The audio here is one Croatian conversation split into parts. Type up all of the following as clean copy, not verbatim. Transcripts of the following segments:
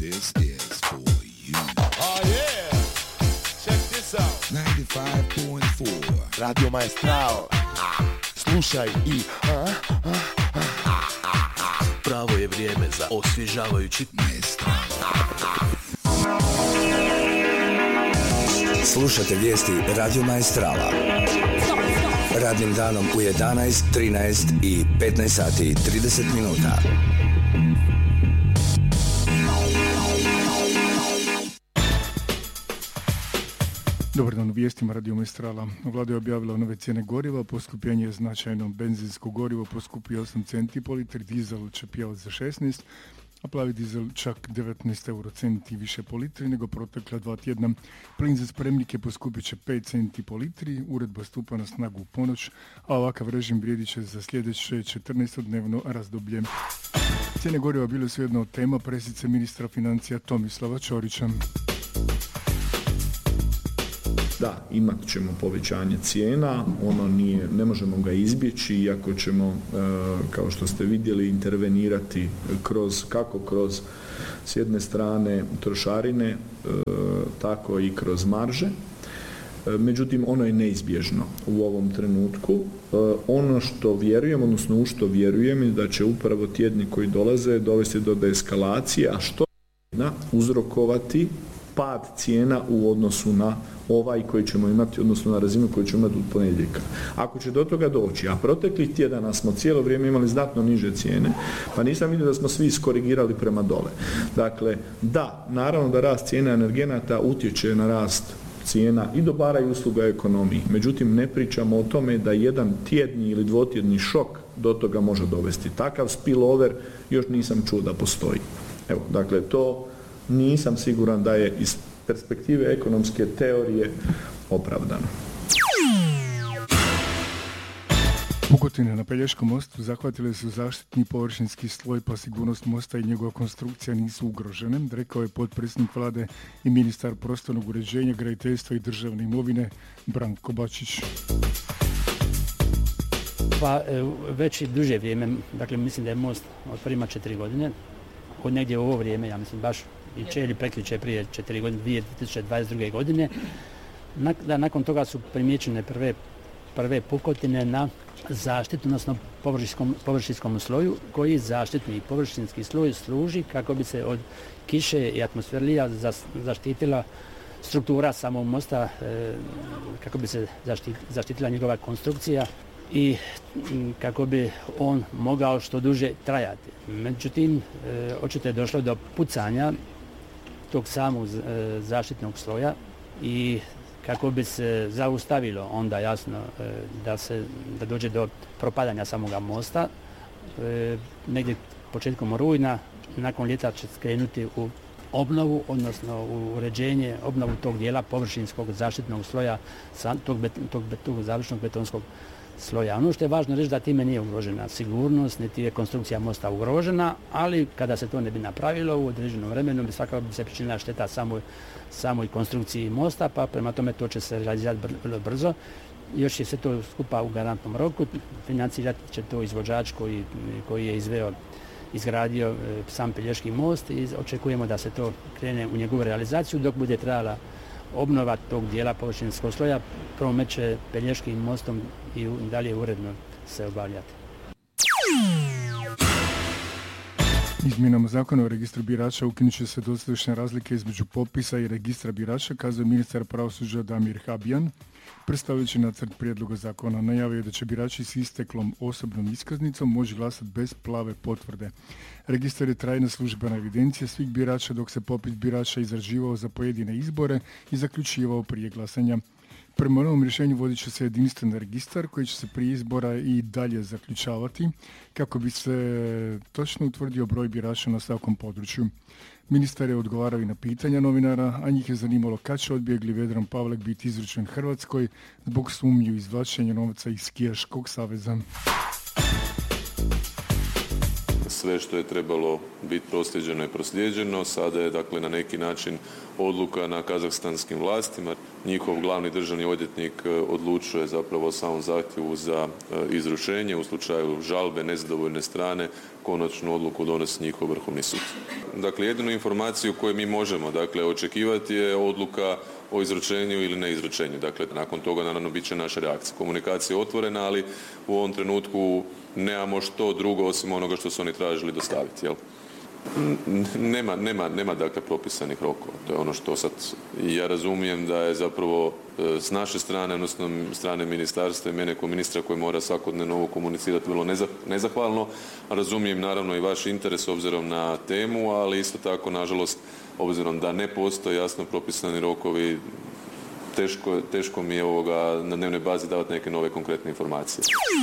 This is for you. Oh yeah, check this out. 95.4 Radio Maestral. Slušaj i pravo je vrijeme za osvježavajući Maestral. Slušate vijesti Radio Maestrala. Radnim danom u 11, 13 i 15 sati i 30 minuta. Dobar dan, u vijestima Radio Maestrala. Vlada je objavila nove cijene goriva, poskupljenje je značajno. Benzinsko gorivo poskupio 8 centi po litri, dizel će pjevati za 16, a plavi dizel čak 19 eurocenti više po litri nego protekla 2 tjedna. Plin za spremnike poskupit će 5 centi po litri, uredba stupa na snagu u ponoć, a ovakav režim vrijedit će za sljedeće 14-dnevno razdoblje. Cijene goriva bile su jedna od tema presice ministra financija Tomislava Ćorića. Da, imat ćemo povećanje cijena, ono ne možemo ga izbjeći, iako ćemo, kao što ste vidjeli, intervenirati kroz s jedne strane trošarine, tako i kroz marže. Međutim, ono je neizbježno u ovom trenutku. Ono što vjerujem, odnosno u što vjerujem, je da će upravo tjedni koji dolaze dovesti do deeskalacije, a što uzrokovati pad cijena u odnosu na ovaj koji ćemo imati, odnosno na razinu koju ćemo imati od ponedjeljka. Ako će do toga doći, a proteklih tjedana smo cijelo vrijeme imali znatno niže cijene, pa nisam vidio da smo svi iskorigirali prema dole. Dakle, da, naravno da rast cijena energenata utječe na rast cijena i dobara i usluga u ekonomiji. Međutim, ne pričamo o tome da jedan tjedni ili dvotjedni šok do toga može dovesti. Takav spillover još nisam čuo da postoji. Evo, dakle, to nisam siguran da je iz perspektive ekonomske teorije opravdano. Pukotine na Pelješkom mostu zahvatile su zaštitni površinski sloj, pa sigurnost mosta i njegova konstrukcija nisu ugrožene, rekao je potpredsjednik vlade i ministar prostornog uređenja, graditeljstva i državne imovine Branko Bačić. Pa već i duže vrijeme, dakle mislim da je most otvorima 4 godine, od negdje u ovo vrijeme, ja mislim baš i ili prekriče prije 4 godine, 2022. godine. Nakon toga su primijećene prve pukotine na zaštitu, odnosno površinskom sloju, koji zaštitni površinski sloj služi kako bi se od kiše i atmosferlija zaštitila struktura samog mosta, kako bi se zaštitila njegova konstrukcija i kako bi on mogao što duže trajati. Međutim, očito je došlo do pucanja tog samog zaštitnog sloja i kako bi se zaustavilo onda jasno da dođe do propadanja samoga mosta, negdje početkom rujna, nakon ljeta će skrenuti u obnovu, odnosno u uređenje, obnovu tog dijela površinskog zaštitnog sloja, tog završnog betonskog sloja. Ono što je važno reći da time nije ugrožena sigurnost, niti je konstrukcija mosta ugrožena, ali kada se to ne bi napravilo u određenom vremenu bi svakako bi se pričinila šteta samoj konstrukciji mosta, pa prema tome to će se realizirati vrlo brzo. Još je sve to skupa u garantnom roku, financirati će to izvođač koji je izgradio sam Pelješki most i očekujemo da se to krene u njegovu realizaciju dok bude trajala obnova tog dijela površinskog sloja. Promet će Pelješkim mostom i dalje uredno se obavljati. Izmjenama zakona o registru birača ukinut će se dosadašnje razlike između popisa i registra birača, kazao ministar pravosuđa Damir Habijan. Predstavljajući nacrt prijedloga zakona, najavio je da će birači s isteklom osobnom iskaznicom moći glasati bez plave potvrde. Registar je trajna službena evidencija svih birača dok se popis birača izrađivao za pojedine izbore i zaključivao prije glasanja. Prema novom rješenju vodit će se jedinstven registar koji će se prije izbora i dalje zaključavati kako bi se točno utvrdio broj birača na svakom području. Ministar je odgovarao i na pitanja novinara, a njih je zanimalo kad će odbjegli Vedran Pavlek biti izručen Hrvatskoj zbog sumnju izvlačenja novca iz Skijaškog saveza. Sve što je trebalo biti proslijeđeno je proslijeđeno, sada je dakle na neki način odluka na kazahstanskim vlastima. njihov glavni državni odvjetnik odlučuje zapravo o samom zahtjevu za izručenje. U slučaju žalbe nezadovoljne strane konačnu odluku donosi njihov Vrhovni sud. Dakle, jedinu informaciju koju mi možemo očekivati je odluka o izručenju ili neizručenju. Dakle, nakon toga naravno bit će naša reakcija. Komunikacija je otvorena, ali u ovom trenutku nemamo što drugo osim onoga što su oni tražili dostaviti. Jel? Nema dakle propisanih rokova. To je ono što sad ja razumijem da je zapravo s naše strane, odnosno strane ministarstva i mene kao ministra koji mora svakodnevno ovo komunicirati vrlo nezahvalno. Razumijem naravno i vaš interes obzirom na temu, ali isto tako nažalost obzirom da ne postoje jasno propisani rokovi, teško mi je na dnevnoj bazi davati neke nove konkretne informacije.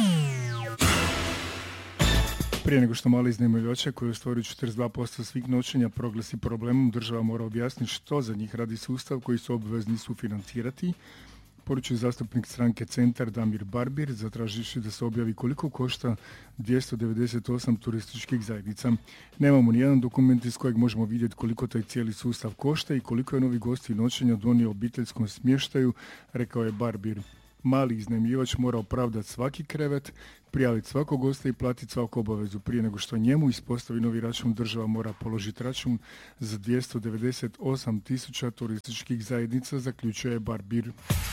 Prije nego što mali iznajmljivači koji ostvaruju 42% svih noćenja proglasi problemom, država mora objasniti što za njih radi sustav koji su obvezni sufinancirati. Poručuje zastupnik stranke Centar Damir Barbir, zatraživši da se objavi koliko košta 298 turističkih zajednica. Nemamo nijedan dokument iz kojeg možemo vidjeti koliko taj cijeli sustav košta i koliko je novi gosti noćenja donio obiteljskom smještaju, rekao je Barbir. Mali iznajmljivač mora opravdati svaki krevet, prijaviti svakog gosta i platiti svaku obavezu. Prije nego što njemu ispostavi novi račun, država mora položiti račun za 298.000 turističkih zajednica, zaključuje Barbir.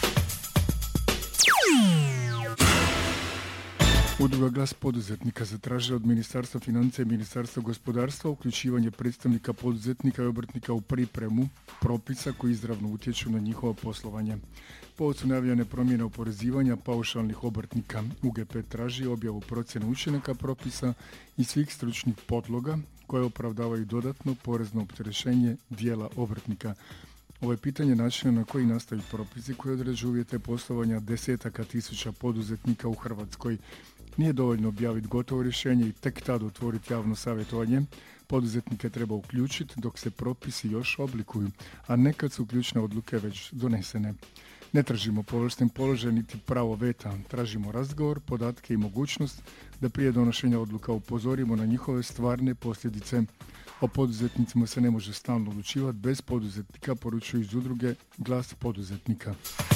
Udruga Glas poduzetnika zatražila od Ministarstva financija i Ministarstva gospodarstva uključivanje predstavnika poduzetnika i obrtnika u pripremu propisa koji izravno utječu na njihovo poslovanje. Povod su najavljene promjene oporezivanja paušalnih obrtnika. UGP traži objavu procjene učinaka propisa i svih stručnih podloga koje opravdavaju dodatno porezno opterećenje dijela obrtnika. Ovo je pitanje načina na koji nastaju propisi koji određuju uvjete poslovanja desetaka tisuća poduzetnika u Hrvatskoj. Nije dovoljno objaviti gotovo rješenje i tek tad otvoriti javno savjetovanje. Poduzetnike treba uključiti dok se propisi još oblikuju, a nekad su ključne odluke već donesene. Ne tražimo povlašten položaj niti pravo veta, tražimo razgovor, podatke i mogućnost da prije donošenja odluka upozorimo na njihove stvarne posljedice. O poduzetnicima se ne može stalno odlučivati bez poduzetnika, poručuju iz udruge Glas poduzetnika.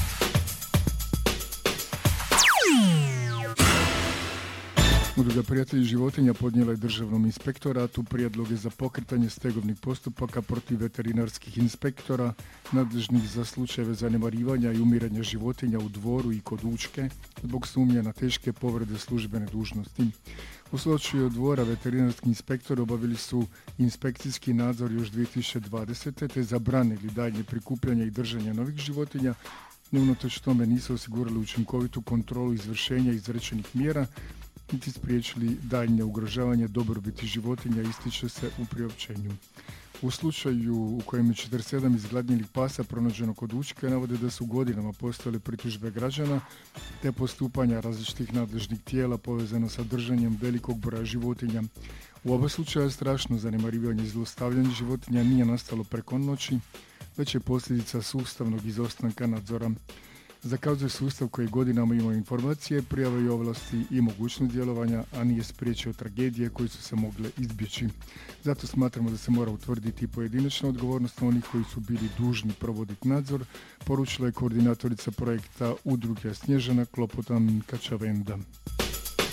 Udruga Prijatelji životinja podnijela je Državnom inspektoratu prijedloge za pokretanje stegovnih postupaka protiv veterinarskih inspektora nadležnih za slučajeve zanemarivanja i umiranja životinja u Dvoru i kod Učke zbog sumnje na teške povrede službene dužnosti. U slučaju Dvora veterinarski inspektori obavili su inspekcijski nadzor još 2020. te zabranili daljnje prikupljanje i držanje novih životinja, no unatoč tome nisu osigurali učinkovitu kontrolu izvršenja izrečenih mjera niti spriječili daljnje ugrožavanje dobrobiti životinja, ističe se u priopćenju. U slučaju u kojem je 47 izgladnjelih pasa pronađeno kod Učke navode da su godinama postojale pritužbe građana te postupanja različitih nadležnih tijela povezano sa držanjem velikog broja životinja. U oba slučaja strašno zanemarivanje i zlostavljanje životinja nije nastalo preko noći, već je posljedica sustavnog izostanka nadzora. Zakazuje sustav koji godinama ima informacije, prijave i ovlasti i mogućnost djelovanja, a nije spriječio tragedije koje su se mogle izbjeći. Zato smatramo da se mora utvrditi pojedinačna odgovornost onih koji su bili dužni provoditi nadzor, poručila je koordinatorica projekta udruge Snježana Klopotan Kačavenda.